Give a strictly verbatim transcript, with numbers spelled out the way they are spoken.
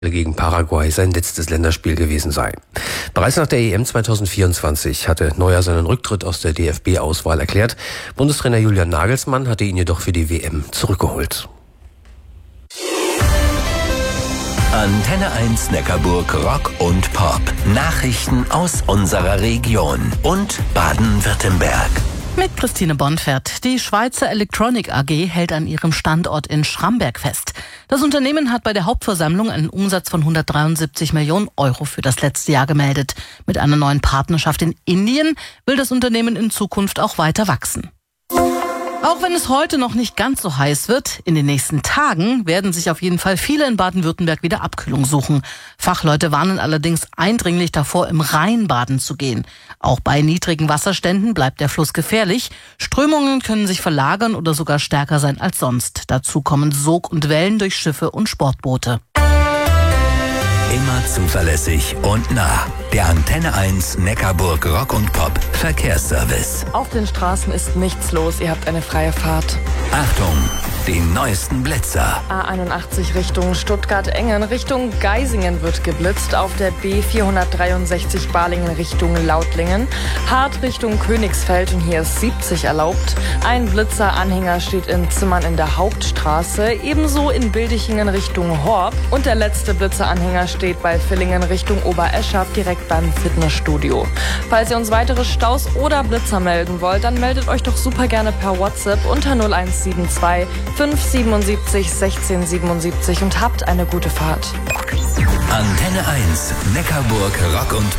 gegen Paraguay sein letztes Länderspiel gewesen sei. Bereits nach der E M zwanzig vierundzwanzig hatte Neuer seinen Rücktritt aus der D F B-Auswahl erklärt. Bundestrainer Julian Nagelsmann hatte ihn jedoch für die W M zurückgeholt. Antenne eins Neckarburg Rock und Pop. Nachrichten aus unserer Region und Baden-Württemberg. Mit Christine Bonfert. Die Schweizer Electronic A G hält an ihrem Standort in Schramberg fest. Das Unternehmen hat bei der Hauptversammlung einen Umsatz von hundertdreiundsiebzig Millionen Euro für das letzte Jahr gemeldet. Mit einer neuen Partnerschaft in Indien will das Unternehmen in Zukunft auch weiter wachsen. Auch wenn es heute noch nicht ganz so heiß wird, in den nächsten Tagen werden sich auf jeden Fall viele in Baden-Württemberg wieder Abkühlung suchen. Fachleute warnen allerdings eindringlich davor, im Rhein baden zu gehen. Auch bei niedrigen Wasserständen bleibt der Fluss gefährlich. Strömungen können sich verlagern oder sogar stärker sein als sonst. Dazu kommen Sog und Wellen durch Schiffe und Sportboote. Immer zuverlässig und nah. Der Antenne eins Neckarburg Rock und Pop Verkehrsservice. Auf den Straßen ist nichts los, ihr habt eine freie Fahrt. Achtung, den neuesten Blitzer. A einundachtzig Richtung Stuttgart-Engen, Richtung Geisingen wird geblitzt. Auf der B vierhundertdreiundsechzig Balingen Richtung Lautlingen. Hart Richtung Königsfeld und hier ist siebzig erlaubt. Ein Blitzer-Anhänger steht in Zimmern in der Hauptstraße, ebenso in Bildichingen Richtung Horb. Und der letzte Blitzer-Anhänger steht bei Villingen Richtung Obereschaf direkt beim Fitnessstudio. Falls ihr uns weitere Staus oder Blitzer melden wollt, dann meldet euch doch super gerne per WhatsApp unter null eins sieben zwei fünf siebenundsiebzig sechzehn siebenundsiebzig und habt eine gute Fahrt. Antenne eins Neckarburg Rock und